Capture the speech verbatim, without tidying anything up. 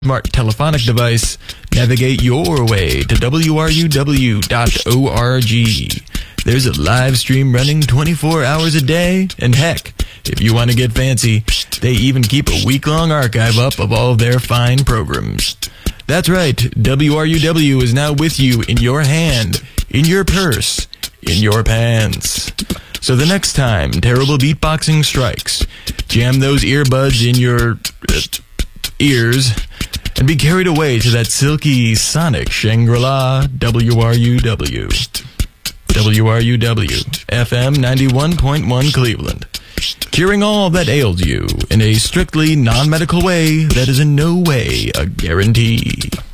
smart telephonic device, navigate your way to W R U W dot org. There's a live stream running twenty-four hours a day, and heck, if you want to get fancy, they even keep a week-long archive up of all of their fine programs. That's right, W R U W is now with you in your hand, in your purse, in your pants. So the next time terrible beatboxing strikes, jam those earbuds in your uh, ears and be carried away to that silky sonic Shangri-La. W R U W. W R U W, F M ninety-one point one Cleveland. Curing all that ails you in a strictly non-medical way that is in no way a guarantee.